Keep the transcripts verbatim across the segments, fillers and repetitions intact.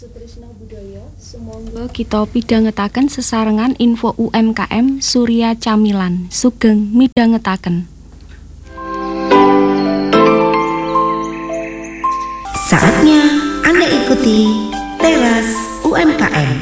Sutrisno Budaya, sumangga kita pidhangetaken sesarengan info U M K M Surya Camilan. Sugeng midhangetaken. Saatnya Anda ikuti Teras U M K M.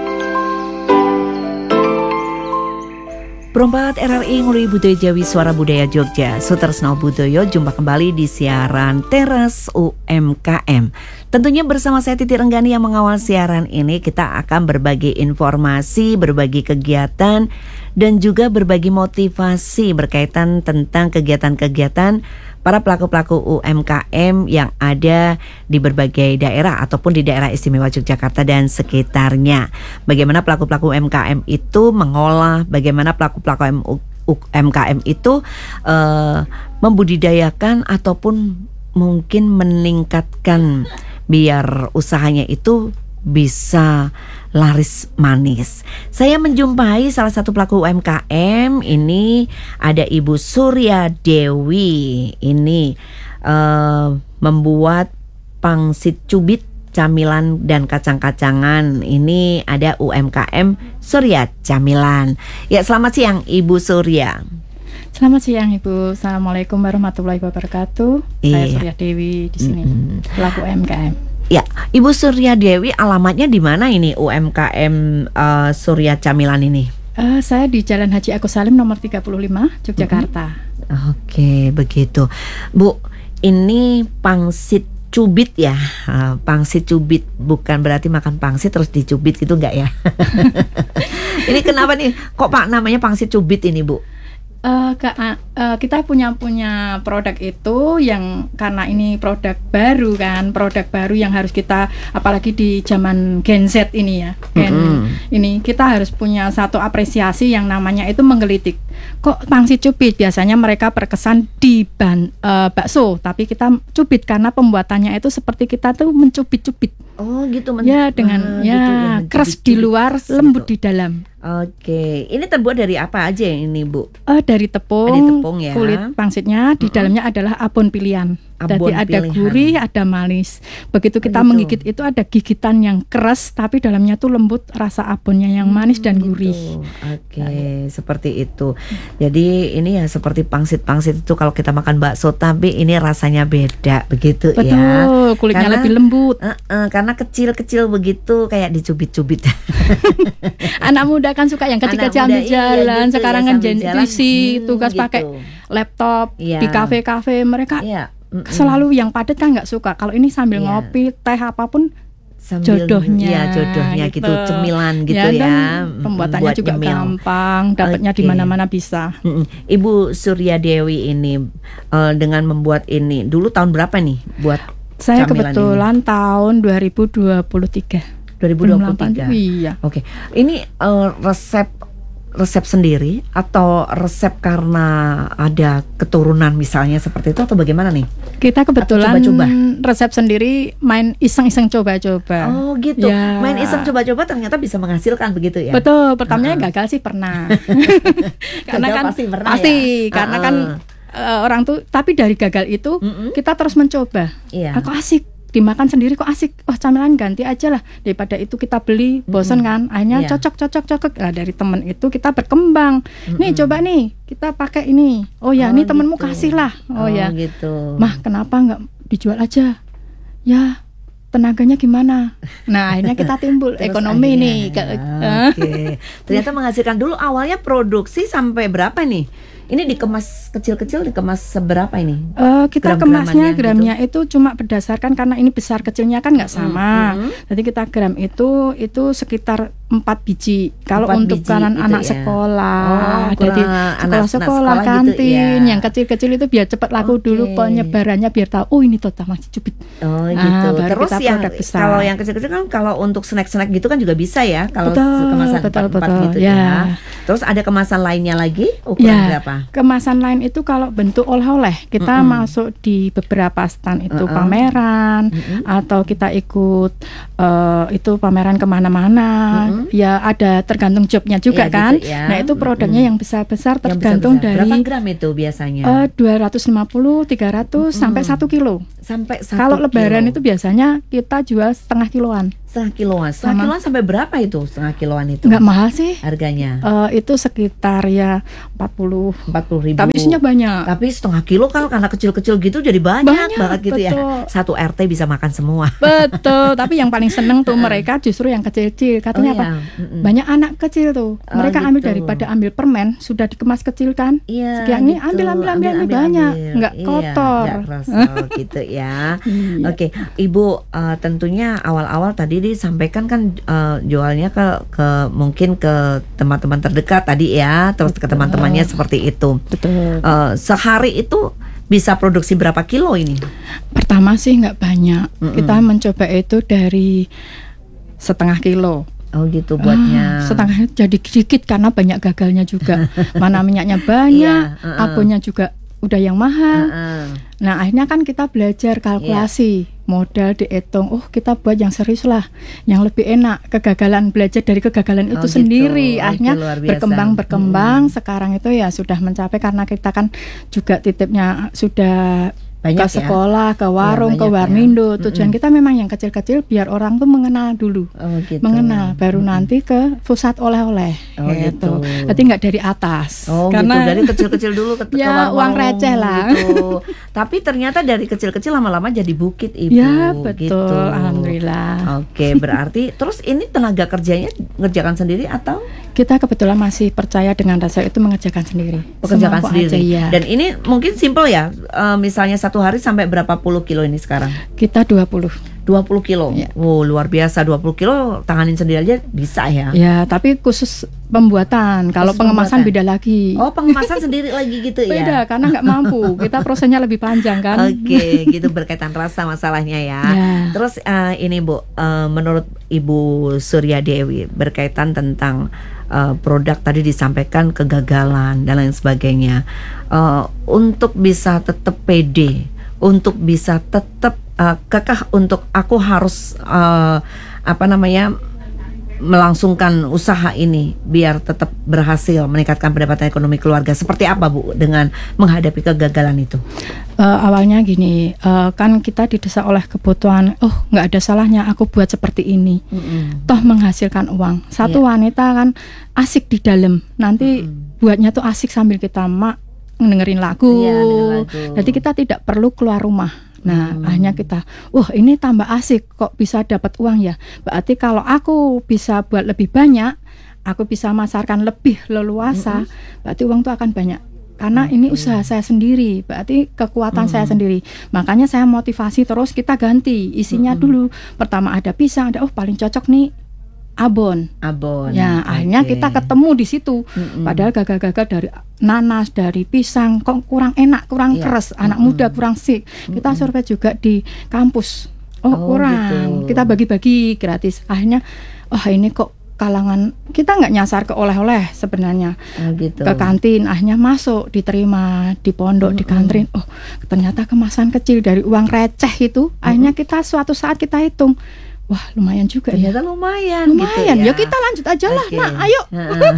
Perombakan R R I Ngluwi Budaya Jawi Suara Budaya Jogja, Sutrisno Budaya, jumpa kembali di siaran Teras U M K M. Tentunya bersama saya Titi Renggani yang mengawal siaran ini. Kita akan berbagi informasi, berbagi kegiatan, dan juga berbagi motivasi berkaitan tentang kegiatan-kegiatan para pelaku-pelaku U M K M yang ada di berbagai daerah ataupun di daerah istimewa Yogyakarta dan sekitarnya. Bagaimana pelaku-pelaku U M K M itu mengolah, bagaimana pelaku-pelaku U M K M itu uh, membudidayakan ataupun mungkin meningkatkan biar usahanya itu bisa laris manis. Saya menjumpai salah satu pelaku U M K M. Ini ada Ibu Surya Dewi. Ini uh, membuat pangsit cubit, camilan dan kacang-kacangan. Ini ada U M K M Surya Camilan. Ya, selamat siang Ibu Surya. Selamat siang Ibu. Assalamualaikum warahmatullahi wabarakatuh. Iya. Saya Surya Dewi di sini, mm-hmm. pelaku U M K M. Ya, Ibu Surya Dewi, alamatnya di mana ini U M K M uh, Surya Camilan ini? Uh, saya di Jalan Haji Agus Salim nomor tiga puluh lima, Yogyakarta. Mm-hmm. Oke, begitu. Bu, ini pangsit cubit ya, uh, pangsit cubit, bukan berarti makan pangsit terus dicubit gitu enggak ya? Ini kenapa nih? Kok Pak namanya pangsit cubit ini, Bu? Uh, ke, uh, kita punya punya produk itu yang karena ini produk baru kan, produk baru yang harus kita, apalagi di zaman Gen Z ini ya, Gen mm-hmm. ini kita harus punya satu apresiasi yang namanya itu menggelitik. Kok pangsit cubit? Biasanya mereka berkesan di ban, uh, bakso, tapi kita cubit karena pembuatannya itu seperti kita tuh mencubit-cubit. Oh gitu, men- ya dengan uh, ya, gitu, ya keras di luar, gitu. Lembut di dalam. Oke, ini terbuat dari apa aja ini, Bu? Uh, dari tepung, dari tepung ya. Kulit pangsitnya di mm-hmm. dalamnya adalah abon pilihan. Jadi ada gurih, ada manis. Begitu kita oh, gitu. menggigit itu ada gigitan yang keras, tapi dalamnya tuh lembut, rasa abonnya yang manis hmm, dan gurih. Gitu. Oke, nah. Seperti itu. Jadi ini ya seperti pangsit-pangsit itu kalau kita makan bakso, tapi ini rasanya beda, begitu. Betul, ya. Betul, kulitnya karena, lebih lembut. Uh, uh, karena kecil-kecil begitu, kayak dicubit-cubit. Anak muda kan suka yang kecil-kecil ambil jalan. Iya, gitu, sekarang ya, kan generasi hmm, tugas gitu. Pakai laptop ya. Di kafe-kafe mereka. Ya. Mm-mm. Selalu yang padat kan nggak suka. Kalau ini sambil yeah. ngopi, teh apapun sambil, jodohnya, ya jodohnya gitu, gitu cemilan gitu ya. ya. Pembuatannya juga nyemil. Gampang, dapatnya okay. di mana-mana bisa. Mm-mm. Ibu Surya Dewi ini uh, dengan membuat ini dulu tahun berapa nih buat? Saya kebetulan ini? Tahun dua ribu dua puluh tiga. dua ribu dua puluh tiga. Iya. Oke. Okay. Ini uh, resep resep sendiri atau resep karena ada keturunan misalnya seperti itu atau bagaimana nih? Kita kebetulan coba-coba. Resep sendiri main iseng-iseng coba-coba. Oh gitu. Ya. Main iseng coba-coba ternyata bisa menghasilkan begitu ya? Betul. Pertamanya uh-huh. gagal sih pernah. Karena kan pasti pernah pasti ya? karena uh-uh. kan uh, orang tuh, tapi dari gagal itu uh-uh. kita terus mencoba. Iya. Aku asik. Dimakan sendiri kok asik, wah camilan ganti aja lah daripada itu kita beli bosen mm-hmm. kan, akhirnya yeah. cocok cocok cocok lah dari temen itu kita berkembang. Mm-hmm. Nih coba nih kita pakai ini, oh ya, oh, nih temenmu gitu. Kasih lah, oh, oh ya, gitu. Mah kenapa nggak dijual aja? Ya tenaganya gimana? Nah akhirnya kita timbul ekonomi akhirnya, nih. Oke, okay. Ternyata menghasilkan. Dulu awalnya produksi sampai berapa nih? Ini dikemas kecil-kecil, dikemas seberapa ini? Uh, kita kemasnya gramnya gitu? Itu cuma berdasarkan karena ini besar kecilnya kan nggak sama. Mm-hmm. Jadi kita gram itu itu sekitar empat biji. Kalau untuk kanan anak ya? Sekolah, oh, jadi sekolah-sekolah kantin, gitu, ya? Yang kecil-kecil itu biar cepat laku okay. dulu penyebarannya biar tahu. Oh ini total masih cubit. Oh gitu. Nah, terus yang kalau yang kecil-kecil kan kalau untuk snack-snack gitu kan juga bisa ya. Kalau betul, kemasan empat-empat gitu ya. ya. Terus ada kemasan lainnya lagi ukuran ya. Berapa? Kemasan lain itu kalau bentuk oleh-oleh kita mm-hmm. masuk di beberapa stand itu uh-uh. pameran mm-hmm. atau kita ikut uh, itu pameran kemana-mana mm-hmm. ya ada tergantung jobnya juga ya, kan gitu, ya. Nah itu produknya mm-hmm. yang besar-besar tergantung yang besar-besar. Dari berapa gram itu biasanya uh, dua ratus lima puluh, tiga ratus mm-hmm. sampai satu kilo sampai satu kalau kilo. Lebaran itu biasanya kita jual setengah kiloan Setengah kiloan. Setengah Sama. kiloan sampai berapa itu? Setengah kiloan itu Nggak mahal sih. harganya? Eh, itu sekitar ya empat puluh. Empat puluh ribu. Tapi isinya banyak. Tapi setengah kilo kan karena kecil-kecil gitu jadi banyak, Banyak, banget gitu ya. betul. Satu R T bisa makan semua. Betul. Tapi yang paling seneng tuh mereka justru yang kecil-kecil. Katanya Oh, apa? iya. Mm-mm. Banyak anak kecil tuh. Oh, Mereka ambil gitu. daripada ambil permen sudah dikemas kecil kan. Iya. Sekian nih, gitu. ambil, ambil, ambil, ambil, banyak. Nggak Iya, kotor. nggak kerasa gitu ya. Iya. Oke, Ibu, eh, tentunya awal-awal tadi disampaikan kan eh, jualnya ke ke mungkin ke teman-teman terdekat tadi ya, terus ke teman-temannya seperti itu. Betul. Eh, sehari itu bisa produksi berapa kilo ini? Pertama sih nggak banyak. Mm-mm. Kita mencoba itu dari setengah kilo. Oh gitu buatnya. Ah, setengah jadi sedikit karena banyak gagalnya juga. Mana minyaknya banyak, Iya, uh-uh. abonnya juga udah yang mahal. Heeh. Nah akhirnya kan kita belajar kalkulasi, modal dihitung. Oh kita buat yang serius lah, yang lebih enak. Kegagalan, belajar dari kegagalan Oh, itu gitu. sendiri. Oke, Akhirnya luar biasa. berkembang berkembang. Sekarang itu ya sudah mencapai karena kita kan juga titipnya sudah Banyak ke ya? sekolah, ke warung, banyak ke ya. warmindo. Tujuan Mm-mm. kita memang yang kecil-kecil biar orang tuh mengenal dulu. Oh gitu. Mengenal, baru Mm-mm. nanti ke pusat oleh-oleh. Oh, gitu. Berarti nggak dari atas. Oh karena gitu, dari kecil-kecil dulu ke ke Ya, warung uang receh lah. gitu. Tapi ternyata dari kecil-kecil lama-lama jadi bukit Ibu. Ya betul, gitu. alhamdulillah. Oke, berarti terus ini tenaga kerjanya ngerjakan sendiri atau Kita kebetulan masih percaya dengan rasa itu mengerjakan sendiri. pekerjaan Semampu sendiri? aja, ya. Dan ini mungkin simple ya. Eh, misalnya satu hari sampai berapa puluh kilo ini sekarang? Kita dua puluh. dua puluh kilo. Ya. Wow, luar biasa. dua puluh kilo tanganin sendiri aja bisa ya. Ya, tapi khusus pembuatan. Kalau Khusus pengemasan pembuatan. beda lagi. Oh, pengemasan sendiri lagi gitu ya. Beda karena nggak mampu. Kita prosesnya lebih panjang kan. Oke, gitu berkaitan rasa masalahnya ya. Ya. Terus eh, ini Bu, eh, menurut Ibu Surya Dewi berkaitan tentang eh, produk tadi disampaikan kegagalan dan lain sebagainya. Eh, untuk bisa tetap pede, untuk bisa tetap eh, kekeh untuk aku harus eh, apa namanya melangsungkan usaha ini biar tetap berhasil meningkatkan pendapatan ekonomi keluarga. Seperti apa Bu dengan menghadapi kegagalan itu? Eh, awalnya gini, eh, kan kita didesak oleh kebutuhan. Oh, nggak ada salahnya aku buat seperti ini. Toh menghasilkan uang. Satu Iya. wanita kan asik di dalam. Nanti Mm-mm. buatnya tuh asik sambil kita mak dengerin lagu. Iya, dengerin lagu. Jadi kita tidak perlu keluar rumah. Nah, Hmm. akhirnya kita, wah ini tambah asik kok bisa dapat uang ya. Berarti kalau aku bisa buat lebih banyak, aku bisa masarkan lebih leluasa, berarti uang itu akan banyak. Karena ini Oke. usaha saya sendiri, berarti kekuatan saya Hmm. sendiri. Makanya saya motivasi terus kita ganti isinya Mm-mm. dulu. Pertama ada pisang, ada oh paling cocok nih abon. Abon. Ya, akhirnya Oke. kita ketemu di situ. Mm-mm. Padahal gagal-gagal dari nanas, dari pisang, kok kurang enak, kurang Iya. keras, anak Mm-mm. muda kurang sik. Kita Mm-mm. survei juga di kampus. Oh, Oh, kurang. gitu. Kita bagi-bagi gratis. Akhirnya, oh ini kok kalangan kita nggak nyasar ke oleh-oleh sebenarnya, Oh, gitu. ke kantin. Akhirnya masuk, diterima di pondok, di Mm-mm. kantin. Oh, ternyata kemasan kecil dari uang receh itu. Akhirnya kita suatu saat kita hitung. Wah, lumayan juga ya. Ternyata lumayan, Lumayan. gitu Ya kita lanjut aja lah, Oke. Nak. Ayo. Heeh.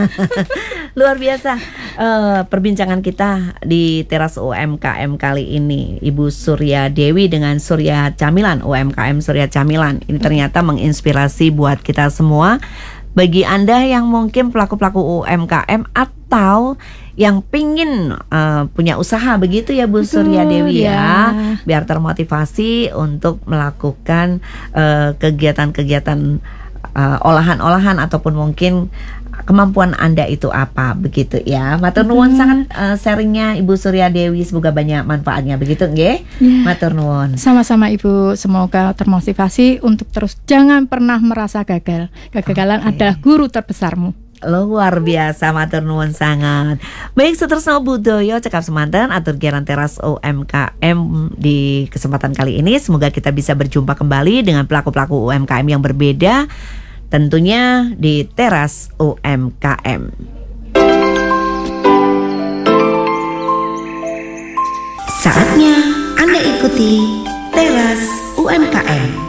Luar biasa eh, perbincangan kita di teras U M K M kali ini. Ibu Surya Dewi dengan Surya Camilan, U M K M Surya Camilan. Ini ternyata menginspirasi buat kita semua. Bagi Anda yang mungkin pelaku-pelaku U M K M atau yang pingin eh, punya usaha begitu ya Bu Betul, Surya Dewi ya, ya. biar termotivasi untuk melakukan eh, kegiatan-kegiatan eh, olahan-olahan ataupun mungkin kemampuan Anda itu apa begitu ya. Matur nuwun Mhm. sangat eh, sharingnya Ibu Surya Dewi, semoga banyak manfaatnya begitu nggih. Ya. Matur nuwun. Sama-sama Ibu, semoga termotivasi untuk terus jangan pernah merasa gagal. Kegagalan Oke. adalah guru terbesarmu. Luar biasa, matur nuwun sangat. Baik, Sutresno Budoyo cekap semanten atur geran teras U M K M di kesempatan kali ini. Semoga kita bisa berjumpa kembali dengan pelaku-pelaku U M K M yang berbeda, tentunya di teras U M K M. Saatnya Anda ikuti teras U M K M.